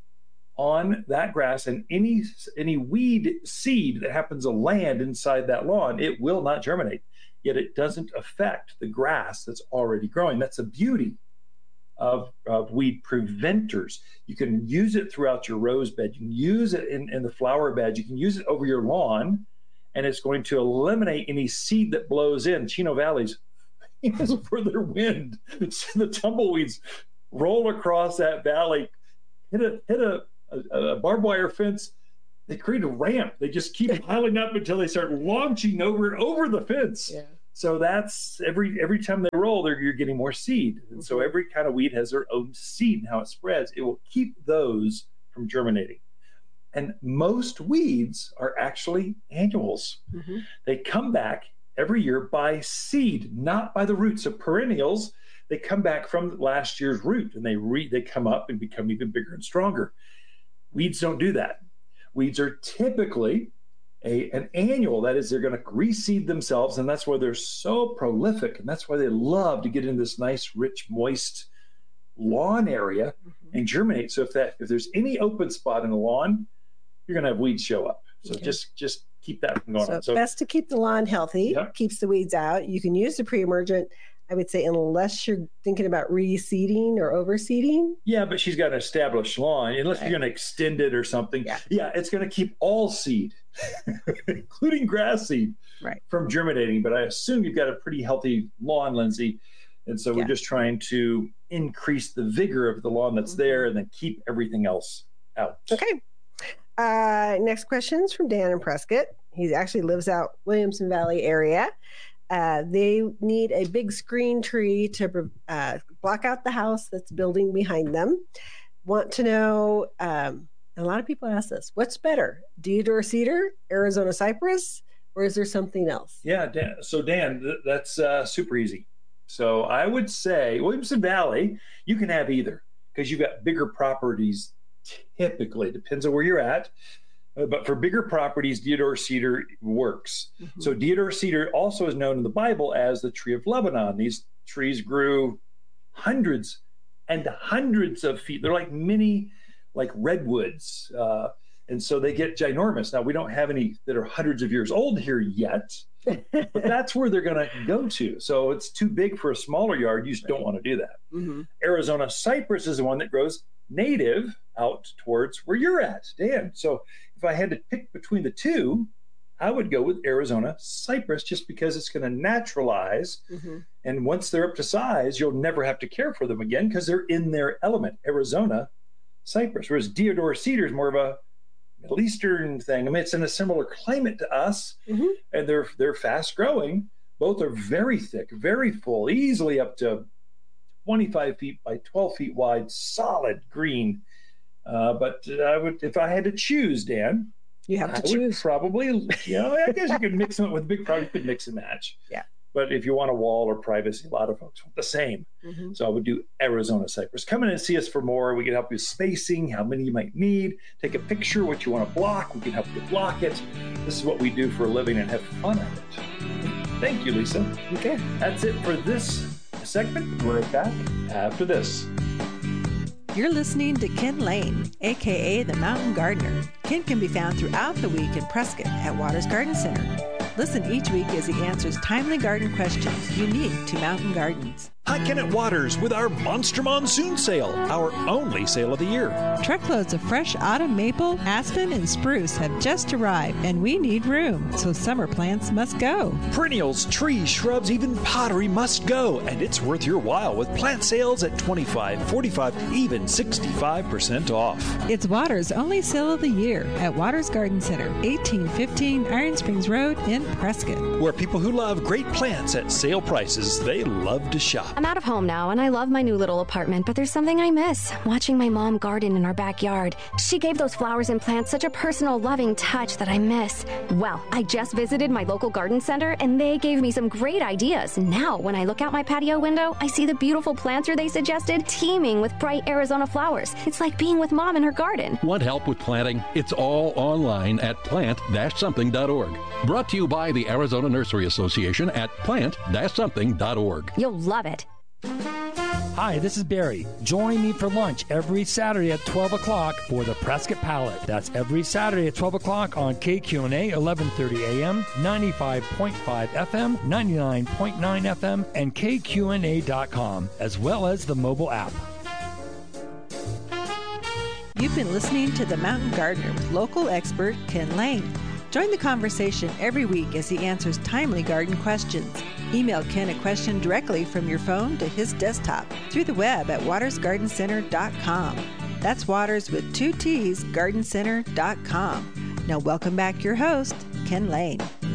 on that grass, and any any weed seed that happens to land inside that lawn, it will not germinate. Yet it doesn't affect the grass that's already growing. That's the beauty of, of weed preventers. You can use it throughout your rose bed. You can use it in, in the flower bed. You can use it over your lawn, and it's going to eliminate any seed that blows in. Chino Valley's famous for their wind. So the tumbleweeds roll across that valley, hit a hit a, a, a barbed wire fence. They create a ramp. They just keep piling up until they start launching over over the fence. Yeah. So that's every every time they roll, they're, you're getting more seed. And so every kind of weed has their own seed and how it spreads. It will keep those from germinating. And most weeds are actually annuals. Mm-hmm. They come back every year by seed, not by the roots. So perennials, they come back from last year's root, and they re, they come up and become even bigger and stronger. Weeds don't do that. Weeds are typically a, an annual. That is, they're going to reseed themselves, and that's why they're so prolific, and that's why they love to get in this nice, rich, moist lawn area mm-hmm. and germinate. So if that if there's any open spot in the lawn, you're going to have weeds show up. So okay. just just keep that from going so on. So best to keep the lawn healthy, yeah. keeps the weeds out. You can use the pre-emergent, I would say, unless you're thinking about reseeding or overseeding. Yeah, but she's got an established lawn. Unless right. you're going to extend it or something. Yeah, yeah it's going to keep all seed, including grass seed, right. from germinating. But I assume you've got a pretty healthy lawn, Lindsay. And so we're yeah. just trying to increase the vigor of the lawn that's mm-hmm. there and then keep everything else out. Okay. Uh, next question is from Dan in Prescott. He actually lives out Williamson Valley area. Uh, they need a big screen tree to uh, block out the house that's building behind them. Want to know, um, and a lot of people ask this, what's better, Deodar cedar, Arizona cypress, or is there something else? Yeah, Dan, so Dan, th- that's uh, super easy. So I would say Williamson Valley, you can have either because you've got bigger properties typically, depends on where you're at. Uh, but for bigger properties, Deodar cedar works. Mm-hmm. So Deodar cedar also is known in the Bible as the tree of Lebanon. These trees grew hundreds and hundreds of feet. They're like mini, like redwoods. Uh, and so they get ginormous. Now, we don't have any that are hundreds of years old here yet, but that's where they're going to go to. So it's too big for a smaller yard. You just right. don't want to do that. Mm-hmm. Arizona cypress is the one that grows native out towards where you're at, Dan. So if I had to pick between the two, I would go with Arizona cypress just because it's going to naturalize. Mm-hmm. And once they're up to size, you'll never have to care for them again because they're in their element, Arizona cypress. Whereas Deodar cedar is more of a Middle Eastern thing. I mean, it's in a similar climate to us, mm-hmm. and they're they're fast growing. Both are very thick, very full, easily up to twenty-five feet by twelve feet wide, solid green. Uh, but I would, if I had to choose, Dan, you have to I choose. Would probably, you know, I guess you could mix them with big product, you could mix and match. Yeah. But if you want a wall or privacy, a lot of folks want the same. Mm-hmm. So I would do Arizona cypress. Come in and see us for more. We can help you with spacing, how many you might need. Take a picture, what you want to block. We can help you block it. This is what we do for a living and have fun at it. Thank you, Lisa. Okay. That's it for this segment. We're right back after this. You're listening to Ken Lane, a k a. The Mountain Gardener. Ken can be found throughout the week in Prescott at Waters Garden Center. Listen each week as he answers timely garden questions unique to mountain gardens. Hi, Ken at Waters with our Monster Monsoon Sale, our only sale of the year. Truckloads of fresh autumn maple, aspen, and spruce have just arrived, and we need room, so summer plants must go. Perennials, trees, shrubs, even pottery must go, and it's worth your while with plant sales at twenty-five, forty-five, even sixty-five percent off. It's Waters' only sale of the year at Waters Garden Center, eighteen fifteen Iron Springs Road in Prescott. Where people who love great plants at sale prices, they love to shop. I'm out of home now, and I love my new little apartment, but there's something I miss, watching my mom garden in our backyard. She gave those flowers and plants such a personal, loving touch that I miss. Well, I just visited my local garden center, and they gave me some great ideas. Now, when I look out my patio window, I see the beautiful planter they suggested teeming with bright Arizona flowers. It's like being with Mom in her garden. Want help with planting? It's all online at plant dash something dot org. Brought to you by the Arizona Nursery Association at plant dash something dot org. You'll love it. Hi, this is Barry. Join me for lunch every Saturday at twelve o'clock for the Prescott Palette. That's every Saturday at twelve o'clock on K Q N A, eleven thirty A M, ninety-five point five F M, ninety-nine point nine F M, and K Q N A dot com, as well as the mobile app. You've been listening to The Mountain Gardener with local expert Ken Lane. Join the conversation every week as he answers timely garden questions. Email Ken a question directly from your phone to his desktop through the web at waters garden center dot com. That's Waters with two T's, garden center dot com. Now welcome back your host, Ken Lane.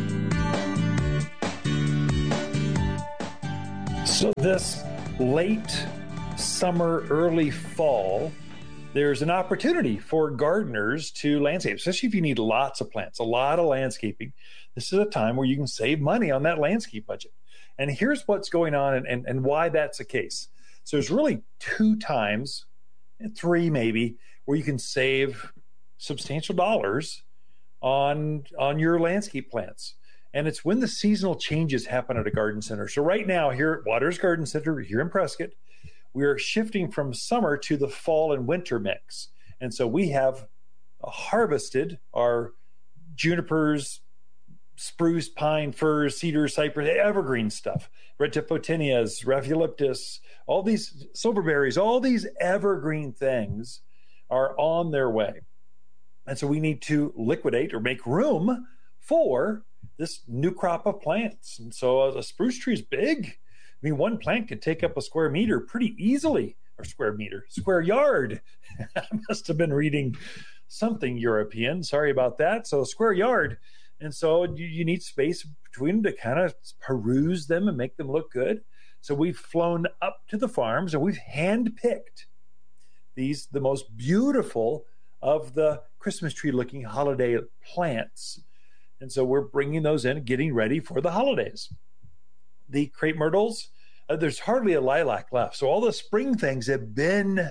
So this late summer, early fall, there's an opportunity for gardeners to landscape, especially if you need lots of plants, a lot of landscaping. This is a time where you can save money on that landscape budget. And here's what's going on and, and, and why that's the case. So there's really two times, three maybe, where you can save substantial dollars on, on your landscape plants. And it's when the seasonal changes happen at a garden center. So right now here at Waters Garden Center here in Prescott, we are shifting from summer to the fall and winter mix. And so we have harvested our junipers, spruce, pine, firs, cedar, cypress, evergreen stuff, red tip photinias, rhaphieuleptus, all these silverberries, all these evergreen things are on their way. And so we need to liquidate or make room for this new crop of plants. And so a spruce tree is big. I mean, one plant could take up a square meter pretty easily, or square meter, square yard. I must have been reading something European. Sorry about that. So a square yard. And so you, you need space between them to kind of peruse them and make them look good. So we've flown up to the farms and we've handpicked these, the most beautiful of the Christmas tree looking holiday plants. And so we're bringing those in, getting ready for the holidays. The crepe myrtles, uh, there's hardly a lilac left. So all the spring things have been,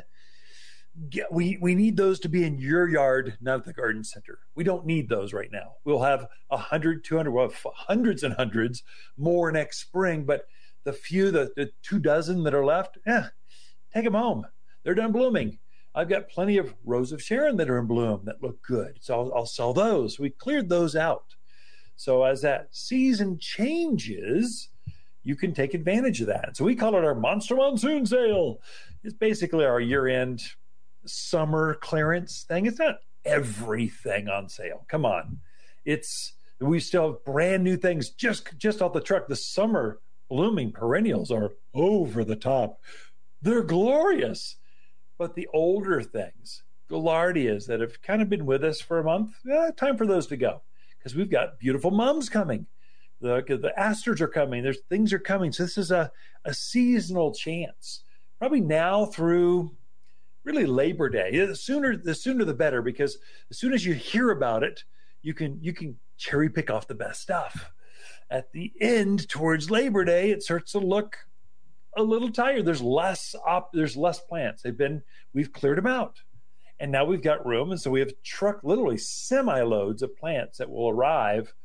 we we need those to be in your yard, not at the garden center. We don't need those right now. We'll have one hundred, two hundred, well, hundreds and hundreds more next spring. But the few, the, the two dozen that are left, eh, take them home. They're done blooming. I've got plenty of Rose of Sharon that are in bloom that look good. So I'll, I'll sell those. We cleared those out. So as that season changes, you can take advantage of that. So we call it our Monster Monsoon Sale. It's basically our year-end summer clearance thing. It's not everything on sale. Come on. It's, we still have brand new things just, just off the truck. The summer blooming perennials are over the top. They're glorious. But the older things, Gaillardias that have kind of been with us for a month, eh, time for those to go. Because we've got beautiful mums coming. The, the asters are coming. There's things are coming. So this is a, a seasonal chance. Probably now through really Labor Day. The sooner the sooner the better, because as soon as you hear about it, you can you can cherry pick off the best stuff. At the end, towards Labor Day, it starts to look a little tired. There's less op, there's less plants. They've been we've cleared them out. And now we've got room. And so we have truck literally semi loads of plants that will arrive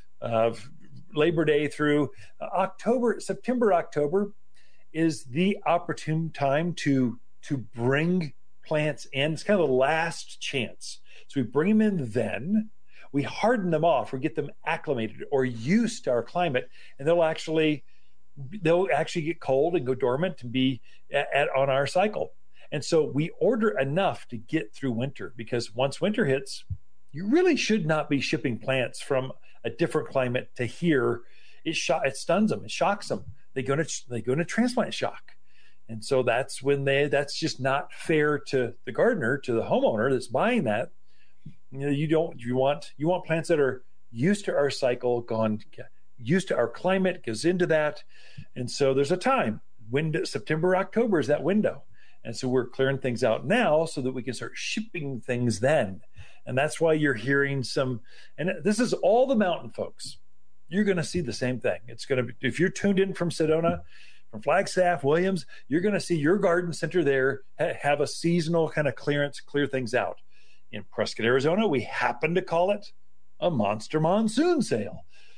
of Labor Day through October, September, October is the opportune time to, to bring plants in. It's kind of the last chance. So we bring them in then, we harden them off, or get them acclimated or used to our climate, and they'll actually, they'll actually get cold and go dormant and be at, at on our cycle. And so we order enough to get through winter, because once winter hits, you really should not be shipping plants from a different climate to here. It, sh- it stuns them. It shocks them. They go to they go into transplant shock, and so that's when they. That's just not fair to the gardener, to the homeowner that's buying that. You know, you don't. You want you want plants that are used to our cycle, gone used to our climate, goes into that, and so there's a time. Window September, October is that window, and so we're clearing things out now so that we can start shipping things then. And that's why you're hearing some, and this is all the mountain folks. You're going to see the same thing. It's going to be, if you're tuned in from Sedona, from Flagstaff, Williams, you're going to see your garden center there ha- have a seasonal kind of clearance, clear things out. In Prescott, Arizona, we happen to call it a Monster Monsoon Sale.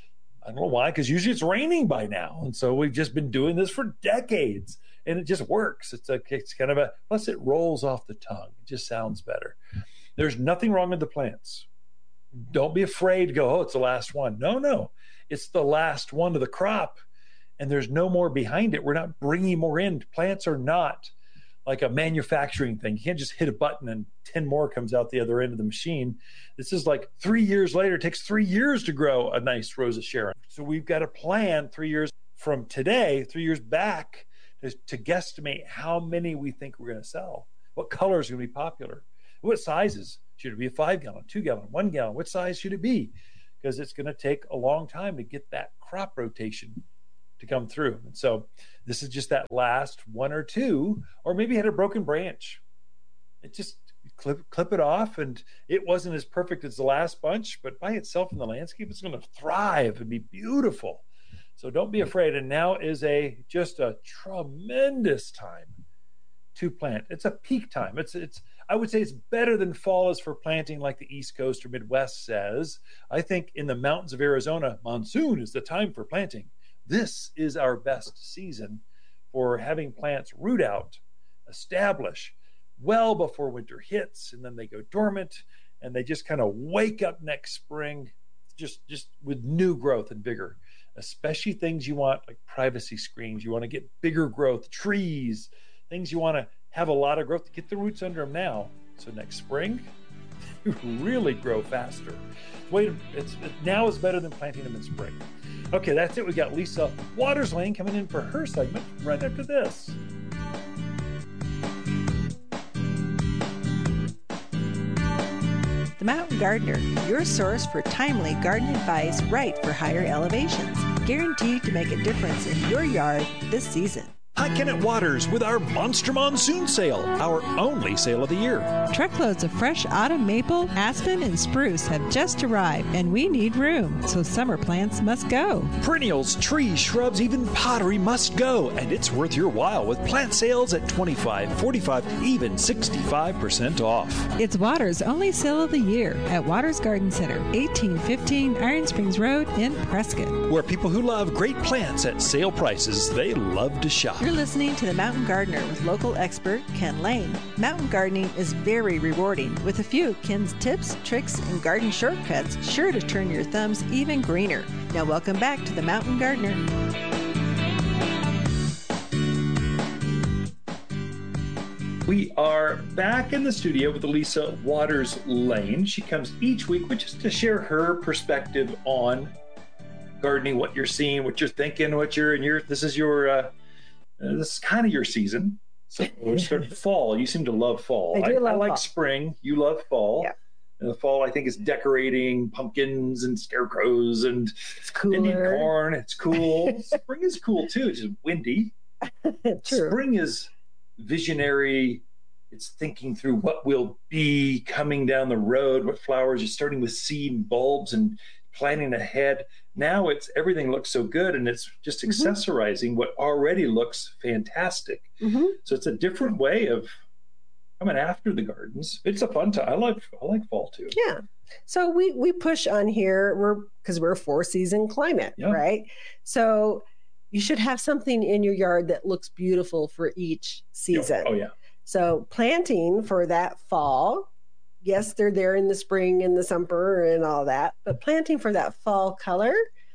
I don't know why, because usually it's raining by now. And so we've just been doing this for decades, and it just works. It's a, it's kind of a, plus it rolls off the tongue. It just sounds better. There's nothing wrong with the plants. Don't be afraid to go, oh, it's the last one. No, no, it's the last one of the crop, and there's no more behind it. We're not bringing more in. Plants are not like a manufacturing thing. You can't just hit a button and ten more comes out the other end of the machine. This is like three years later. It takes three years to grow a nice Rose of Sharon. So we've got to plan three years from today, three years back, to, to guesstimate how many we think we're going to sell. What colors are going to be popular? What sizes? Should it be a five gallon, two gallon, one gallon? What size should it be? Because it's going to take a long time to get that crop rotation to come through. And so this is just that last one or two, or maybe had a broken branch. It just clip, clip it off, and it wasn't as perfect as the last bunch, but by itself in the landscape, it's going to thrive and be beautiful. So don't be afraid. And now is a just a tremendous time to plant. It's a peak time. It's it's I would say it's better than fall is for planting, like the East Coast or Midwest says. I think in the mountains of Arizona, monsoon is the time for planting. This is our best season for having plants root out, establish well before winter hits, and then they go dormant, and they just kind of wake up next spring just, just with new growth and vigor, especially things you want like privacy screens. You want to get bigger growth, trees, things you want to have a lot of growth to get the roots under them now. So next spring, you really grow faster. Wait, it's it, now is better than planting them in spring. Okay, that's it. We got Lisa Waters Lane coming in for her segment right after this. The Mountain Gardener, your source for timely garden advice right for higher elevations. Guaranteed to make a difference in your yard this season. Hi, Kenneth Waters with our Monster Monsoon Sale, our only sale of the year. Truckloads of fresh autumn maple, aspen, and spruce have just arrived, and we need room, so summer plants must go. Perennials, trees, shrubs, even pottery must go, and it's worth your while with plant sales at twenty-five, forty-five, even sixty-five percent off. It's Waters' only sale of the year at Waters Garden Center, eighteen fifteen Iron Springs Road in Prescott. Where people who love great plants at sale prices, they love to shop. You're listening to The Mountain Gardener with local expert Ken Lane. Mountain gardening is very rewarding, with a few Ken's tips, tricks, and garden shortcuts sure to turn your thumbs even greener. Now welcome back to The Mountain Gardener. We are back in the studio with Lisa Waters Lane. She comes each week with just to share her perspective on gardening, what you're seeing, what you're thinking, what you're in your, this is your, uh, Uh, this is kind of your season. So we're starting fall. You seem to love fall. I do I, love I like fall. spring. You love fall. Yeah. And the fall, I think, is decorating pumpkins and scarecrows and It's cooler. Indian corn. It's cool. Spring is cool too. It's just windy. True. Spring is visionary. It's thinking through what will be coming down the road, what flowers. You're starting with seed and bulbs and planning ahead. Now it's everything looks so good, and it's just Mm-hmm. accessorizing what already looks fantastic. Mm-hmm. So it's a different way of coming after the gardens. It's a fun time. I like I like fall too. Yeah. So we we push on here. We're because we're a four season climate, Yeah. right? So you should have something in your yard that looks beautiful for each season. Oh yeah. So planting for that fall, yes, they're there in the spring and the summer and all that, but planting for that fall color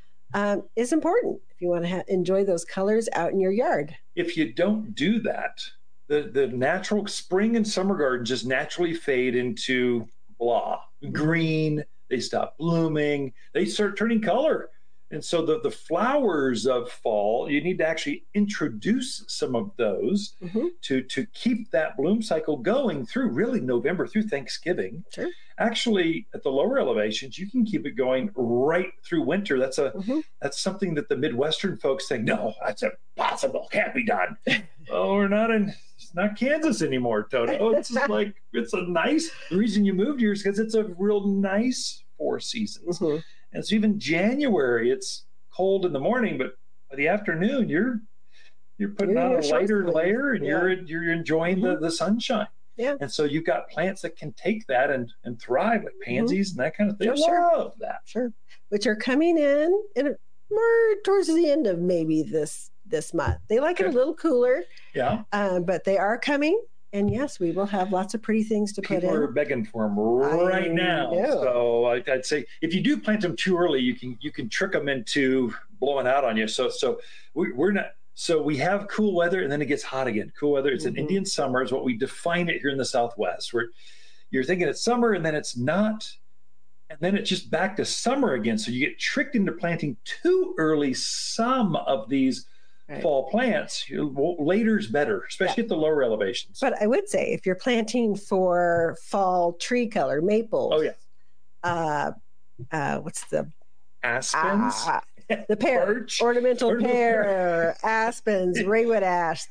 um, is important if you want to ha- enjoy those colors out in your yard. If you don't do that, the the natural spring and summer gardens just naturally fade into blah, green. They stop blooming. They start turning color. And so the, the flowers of fall, you need to actually introduce some of those Mm-hmm. to, to keep that bloom cycle going through really November through Thanksgiving. Sure. Actually, at the lower elevations, you can keep it going right through winter. That's a Mm-hmm. that's something that the Midwestern folks think, no, that's impossible, can't be done. Oh, we're not in it's not Kansas anymore, Toto. It's just like it's a nice the reason you moved here is because it's a real nice four seasons. Mm-hmm. And so even January, it's cold in the morning, but by the afternoon, you're you're putting You're in on a your short lighter sleeves. layer, and Yeah. you're you're enjoying the, the sunshine. Yeah. And so you've got plants that can take that and and thrive, like pansies and that kind of thing. Oh, I sure. love that. Sure. Which are coming in in a more towards the end of maybe this this month. They like it a little cooler. Yeah. Um, but they are coming. And yes, we will have lots of pretty things to put in. People are begging for them right I now. know. So I, I'd say if you do plant them too early, you can you can trick them into blowing out on you. So so we, we're not. So we have cool weather, and then it gets hot again. Cool weather. It's Mm-hmm. an Indian summer is what we define it here in the Southwest. Where you're thinking it's summer, and then it's not, and then it's just back to summer again. So you get tricked into planting too early some of these Right. fall plants. Later's better, especially at the lower elevations. But I would say if you're planting for fall tree color, maples. Oh yeah. Uh, uh, what's the Aspens, ah, the pear, Birch. ornamental Ornamental pear, aspens, raywood ash.